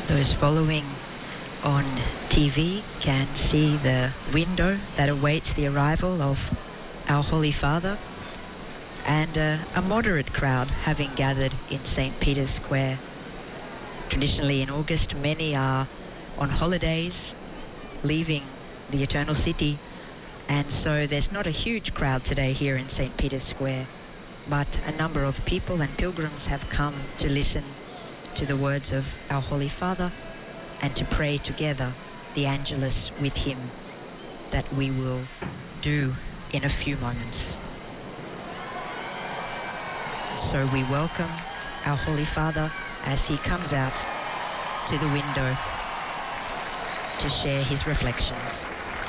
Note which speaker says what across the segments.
Speaker 1: Those following on TV can see the window that awaits the arrival of our Holy Father, and a moderate crowd having gathered in St. Peter's Square. Traditionally in August, many are on holidays, leaving the Eternal City, and so there's not a huge crowd today here in St. Peter's Square, but a number of people and pilgrims have come to listen to the words of our Holy Father and to pray together the Angelus with him that we will do in a few moments. So we welcome our Holy Father as he comes out to the window to share his reflections.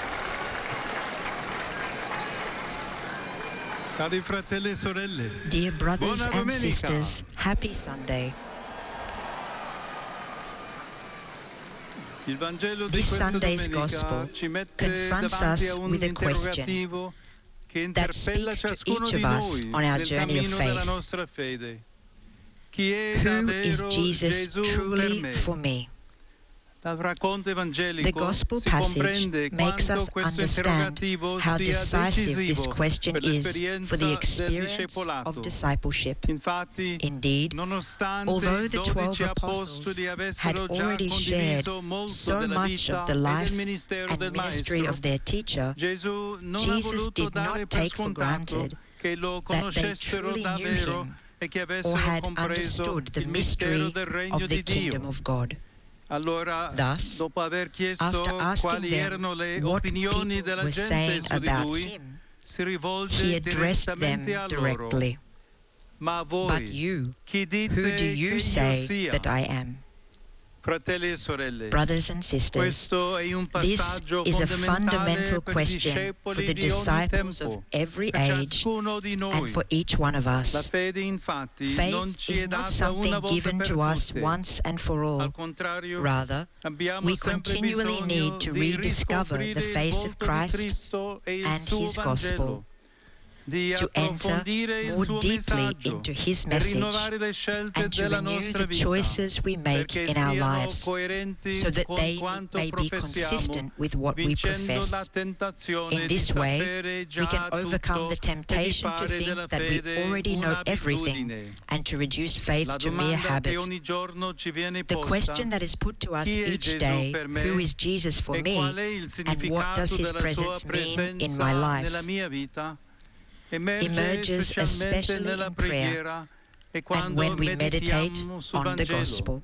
Speaker 1: Dear brothers and sisters, happy Sunday. This Sunday's Gospel confronts us with a question that speaks to each of us on our journey of faith. Who is Jesus truly for me? The Gospel passage makes us understand how decisive this question is for the experience of discipleship. Indeed, although the 12 apostles had already shared so much of the life and ministry of their teacher, Jesus did not take for granted that they truly knew him or had understood the mystery of the kingdom of God. Thus, after asking them what people were saying about him, he addressed them directly. But you, who do you say that I am? Brothers and sisters, this is a fundamental question for the disciples of every age and for each one of us. Faith is not something given to us once and for all. Rather, we continually need to rediscover the face of Christ and his gospel, to enter more deeply into his message and to renew the choices we make in our lives so that they may be consistent with what we profess. In this way, we can overcome the temptation to think that we already know everything and to reduce faith to mere habit. The question that is put to us each day, who is Jesus for me and what does his presence mean in my life, emerges especially in prayer and when we meditate on the Gospel.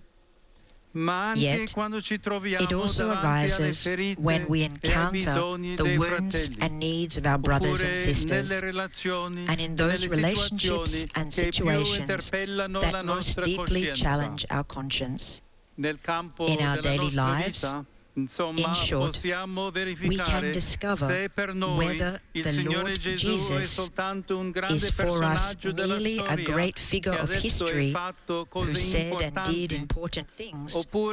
Speaker 1: Yet, it also arises when we encounter the wounds and needs of our brothers and sisters, and in those relationships and situations that most deeply challenge our conscience. In our daily lives, in short, we can discover whether the Lord Jesus is for us merely a great figure of history who said and did important things, or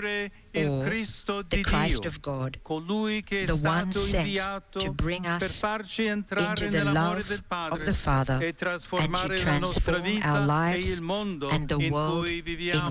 Speaker 1: the Christ of God, the one sent to bring us into the love of the Father and to transform our lives and the world in